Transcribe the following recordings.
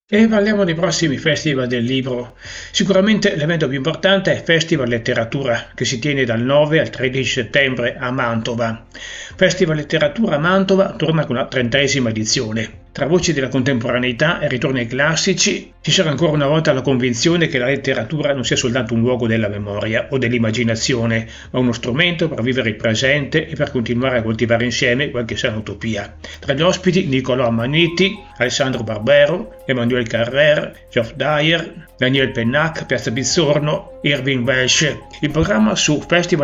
E parliamo dei prossimi festival del libro. Sicuramente l'evento più importante è Festival Letteratura, che si tiene dal 9 al 13 settembre a Mantova. Festival Letteratura a Mantova torna con la 30ª edizione. Tra voci della contemporaneità e ritorni ai classici, ci sarà ancora una volta la convinzione che la letteratura non sia soltanto un luogo della memoria o dell'immaginazione, ma uno strumento per vivere il presente e per continuare a coltivare insieme qualche sana utopia. Tra gli ospiti Niccolò Ammanniti, Alessandro Barbero, Emmanuel Carrer, Geoff Dyer, Daniel Pennac, Piazza Bizzorno, Irving Welsh. Il programma su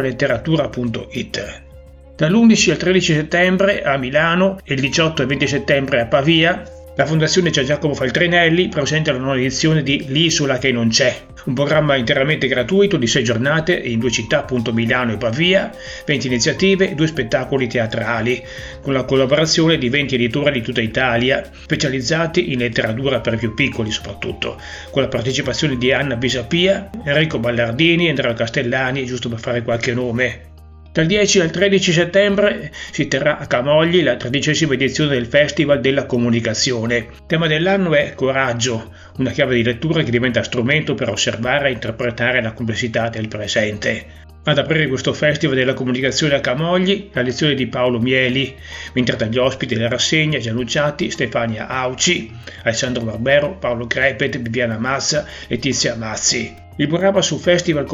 festivalletteratura.it. Dall'11 al 13 settembre a Milano e il 18 e 20 settembre a Pavia, la Fondazione Gian Giacomo Feltrinelli presenta la nuova edizione di L'isola che non c'è, un programma interamente gratuito di 6 giornate in 2 città, appunto Milano e Pavia, 20 iniziative e 2 spettacoli teatrali, con la collaborazione di 20 editori di tutta Italia, specializzati in letteratura per i più piccoli soprattutto, con la partecipazione di Anna Bisapia, Enrico Ballardini e Andrea Castellani, giusto per fare qualche nome. Dal 10 al 13 settembre si terrà a Camogli la 13ª edizione del Festival della Comunicazione. Il tema dell'anno è Coraggio, una chiave di lettura che diventa strumento per osservare e interpretare la complessità del presente. Ad aprire questo Festival della Comunicazione a Camogli la lezione di Paolo Mieli, mentre tra gli ospiti della rassegna Gianluciati, Stefania Auci, Alessandro Barbero, Paolo Crepet, Viviana Mazza, Letizia Mazzi. Il programma su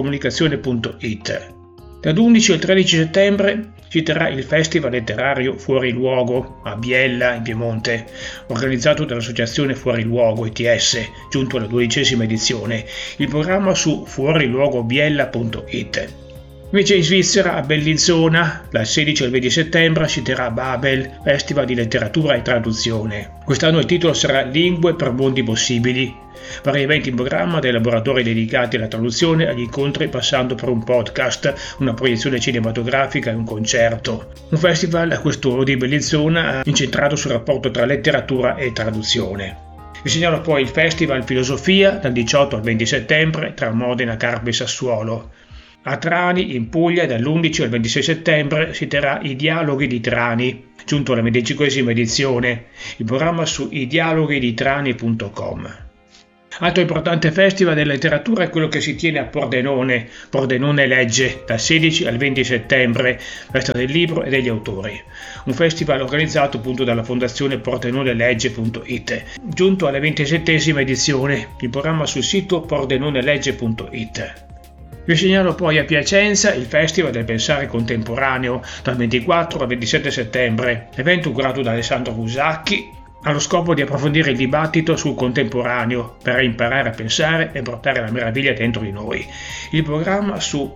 festivalcomunicazione.it. Dal 11 al 13 settembre si terrà il Festival Letterario Fuori Luogo a Biella in Piemonte, organizzato dall'Associazione Fuori Luogo ETS, giunto alla 12ª edizione. Il programma su fuoriluogobiella.it. Invece in Svizzera, a Bellinzona, dal 16 al 20 settembre si terrà Babel, Festival di Letteratura e Traduzione. Quest'anno il titolo sarà Lingue per mondi possibili. Vari eventi in programma, dai laboratori dedicati alla traduzione agli incontri passando per un podcast, una proiezione cinematografica e un concerto. Un festival, questo di Bellinzona, incentrato sul rapporto tra letteratura e traduzione. Vi segnalo poi il Festival Filosofia dal 18 al 20 settembre tra Modena, Carpi e Sassuolo. A Trani, in Puglia, dall'11 al 26 settembre si terrà I Dialoghi di Trani, giunto alla 25ª edizione. Il programma su idialoghiditrani.com. Altro importante festival della letteratura è quello che si tiene a Pordenone Legge, dal 16 al 20 settembre, festa del libro e degli autori. Un festival organizzato appunto dalla fondazione PordenoneLegge.it, giunto alla 27ª edizione, il programma sul sito PordenoneLegge.it. Vi segnalo poi a Piacenza il Festival del Pensare Contemporaneo, dal 24 al 27 settembre, evento curato da Alessandro Busacchi, ha lo scopo di approfondire il dibattito sul contemporaneo per imparare a pensare e portare la meraviglia dentro di noi. Il programma su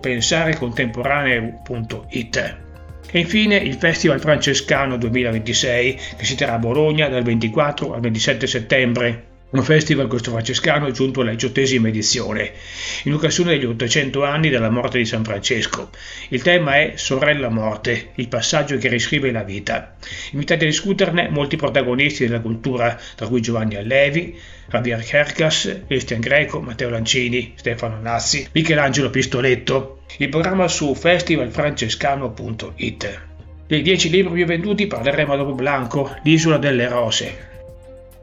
pensarecontemporaneo.it. E infine il Festival Francescano 2026 che si terrà a Bologna dal 24 al 27 settembre. Un festival questo francescano giunto alla 18ª edizione, in occasione degli 800 anni dalla morte di San Francesco. Il tema è Sorella Morte, il passaggio che riscrive la vita. Invitati a discuterne molti protagonisti della cultura, tra cui Giovanni Allevi, Javier Cercas, Cristian Greco, Matteo Lancini, Stefano Nazzi, Michelangelo Pistoletto. Il programma su festivalfrancescano.it. Dei 10 libri più venduti parleremo dopo Blanco, L'isola delle rose.